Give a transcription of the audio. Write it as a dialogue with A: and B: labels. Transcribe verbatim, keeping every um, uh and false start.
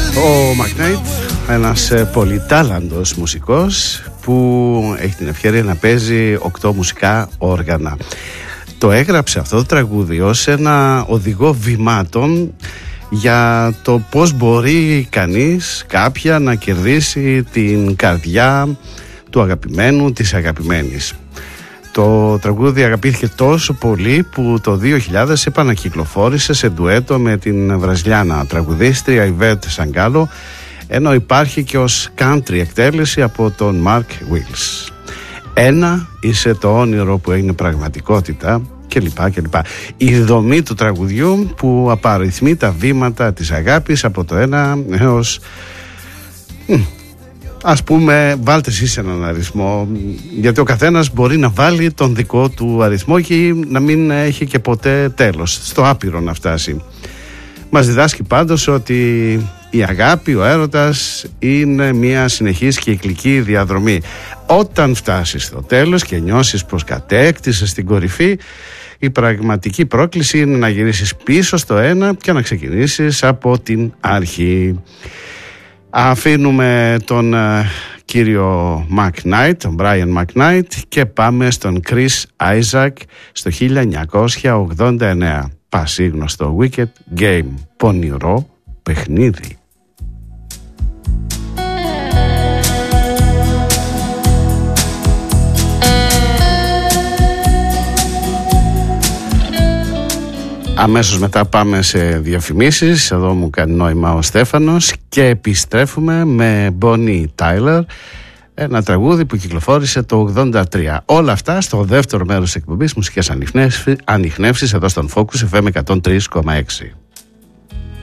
A: Ο Mac Knight, ένας πολυτάλαντος μουσικός που έχει την ευκαιρία να παίζει οκτώ μουσικά όργανα. Το έγραψε αυτό το τραγούδι ως ένα οδηγό βημάτων για το πώς μπορεί κανείς, κάποια, να κερδίσει την καρδιά του αγαπημένου, της αγαπημένης. Το τραγούδι αγαπήθηκε τόσο πολύ που το δύο χιλιάδες επανακυκλοφόρησε σε ντουέτο με την βραζιλιάνα τραγουδίστρια Ιβέτ Σαγκάλο, ενώ υπάρχει και ως country εκτέλεση από τον Mark Wills. Ένα είσαι το όνειρο που έγινε πραγματικότητα κλπ. κλπ. Η δομή του τραγουδιού που απαριθμεί τα βήματα της αγάπης από το ένα έως... Ας πούμε, βάλτε εσείς έναν αριθμό, γιατί ο καθένας μπορεί να βάλει τον δικό του αριθμό και να μην έχει και ποτέ τέλος, στο άπειρο να φτάσει. Μας διδάσκει πάντως ότι η αγάπη, ο έρωτας είναι μια συνεχής και κυκλική διαδρομή. Όταν φτάσεις στο τέλος και νιώσεις πως κατέκτησες την κορυφή, η πραγματική πρόκληση είναι να γυρίσεις πίσω στο ένα και να ξεκινήσεις από την αρχή. Αφήνουμε τον uh, κύριο Mac Knight, τον Brian Mac Knight, και πάμε στον Chris Isaac στο χίλια εννιακόσια ογδόντα εννέα. Πασίγνωστο Wicked Game, πονηρό παιχνίδι. Αμέσως μετά πάμε σε διαφημίσεις. Εδώ μου κάνει νόημα ο Στέφανος και επιστρέφουμε με Bonnie Tyler, ένα τραγούδι που κυκλοφόρησε το ογδόντα τρία. Όλα αυτά στο δεύτερο μέρος της εκπομπής Μουσικές Ανιχνεύσεις εδώ στον Focus εφ εμ εκατόν τρία κόμμα έξι.